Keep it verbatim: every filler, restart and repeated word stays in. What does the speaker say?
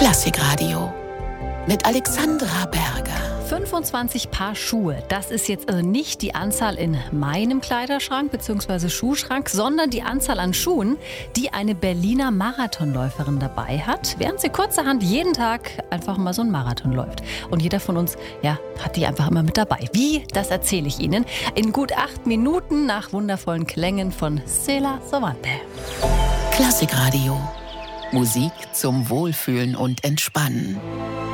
Klassikradio mit Alexandra Berger. fünfundzwanzig Paar Schuhe, das ist jetzt also nicht die Anzahl in meinem Kleiderschrank bzw. Schuhschrank, sondern die Anzahl an Schuhen, die eine Berliner Marathonläuferin dabei hat, während sie kurzerhand jeden Tag einfach mal so einen Marathon läuft. Und jeder von uns, ja, hat die einfach immer mit dabei. Wie, das erzähle ich Ihnen in gut acht Minuten nach wundervollen Klängen von Cela Sovante. Klassikradio. Musik zum Wohlfühlen und Entspannen.